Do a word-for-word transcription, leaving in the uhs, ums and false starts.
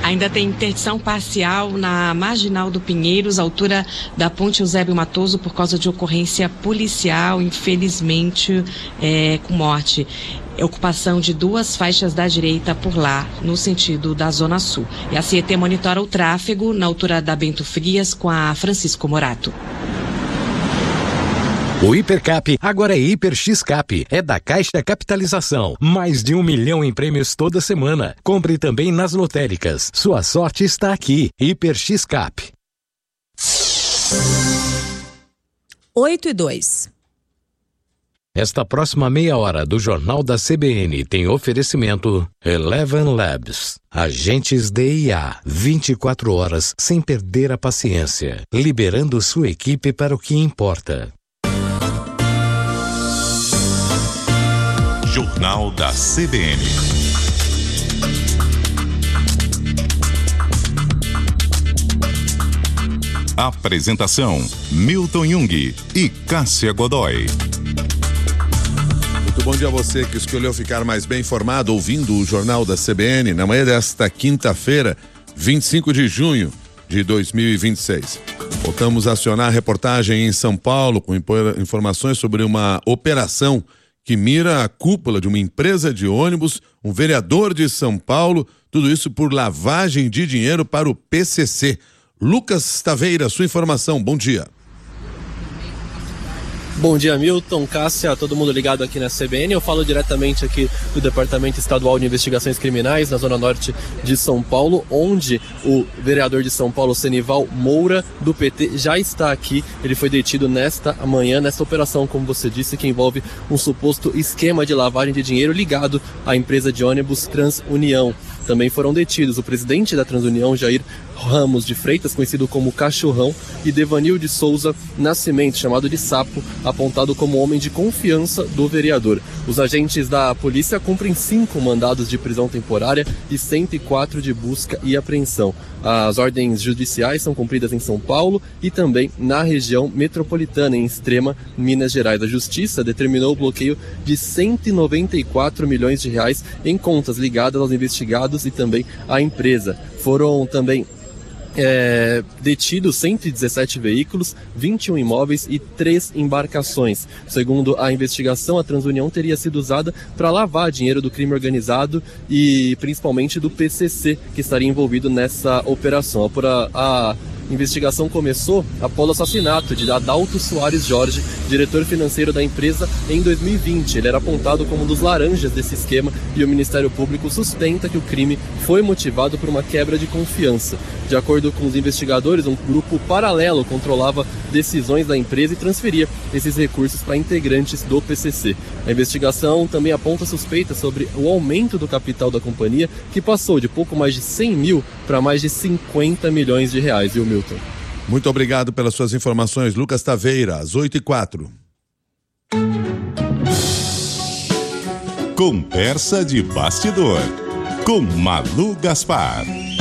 Ainda tem interdição parcial na Marginal do Pinheiros, altura da Ponte Eusébio Matoso, por causa de ocorrência policial, infelizmente, é, com morte. Ocupação de duas faixas da direita por lá, no sentido da Zona Sul. E a C E T monitora o tráfego na altura da Bento Frias com a Francisco Morato. O Hipercap agora é Hiper X-Cap, é da Caixa Capitalização. Mais de um milhão em prêmios toda semana. Compre também nas lotéricas. Sua sorte está aqui. Hiper X-Cap. oito e dois. Esta próxima meia hora do Jornal da C B N tem oferecimento Eleven Labs. Agentes D I A, vinte e quatro horas sem perder a paciência. Liberando sua equipe para o que importa. Jornal da C B N. Apresentação: Milton Jung e Cássia Godoy. Muito bom dia a você que escolheu ficar mais bem informado ouvindo o Jornal da C B N na manhã desta quinta-feira, vinte e cinco de junho de dois mil e vinte e seis. Voltamos a acionar a reportagem em São Paulo com informações sobre uma operação que mira a cúpula de uma empresa de ônibus, um vereador de São Paulo, tudo isso por lavagem de dinheiro para o P C C. Lucas Taveira, sua informação, bom dia. Bom dia, Milton, Cássia, todo mundo ligado aqui na C B N. Eu falo diretamente aqui do Departamento Estadual de Investigações Criminais, na Zona Norte de São Paulo, onde o vereador de São Paulo, Senival Moura, do P T, já está aqui. Ele foi detido nesta manhã, nesta operação, como você disse, que envolve um suposto esquema de lavagem de dinheiro ligado à empresa de ônibus TransUnião. Também foram detidos o presidente da TransUnião, Jair Ramos de Freitas, conhecido como Cachorrão, e Devanil de Souza Nascimento, chamado de Sapo, apontado como homem de confiança do vereador. Os agentes da polícia cumprem cinco mandados de prisão temporária e cento e quatro de busca e apreensão. As ordens judiciais são cumpridas em São Paulo e também na região metropolitana, em Extrema, Minas Gerais. A Justiça determinou o bloqueio de cento e noventa e quatro milhões de reais em contas ligadas aos investigados e também à empresa. Foram também É, detidos cento e dezessete veículos, vinte e um imóveis e três embarcações. Segundo a investigação, a TransUnião teria sido usada para lavar dinheiro do crime organizado e principalmente do P C C, que estaria envolvido nessa operação. A, a investigação começou após o assassinato de Adalto Soares Jorge, diretor financeiro da empresa, em dois mil e vinte. Ele era apontado como um dos laranjas desse esquema e o Ministério Público sustenta que o crime foi motivado por uma quebra de confiança. De acordo com os investigadores, um grupo paralelo controlava decisões da empresa e transferia esses recursos para integrantes do P C C. A investigação também aponta suspeitas sobre o aumento do capital da companhia, que passou de pouco mais de cem mil para mais de cinquenta milhões de reais, viu, Milton? Muito obrigado pelas suas informações, Lucas Taveira, às oito e quatro. Conversa de bastidor, com Malu Gaspar.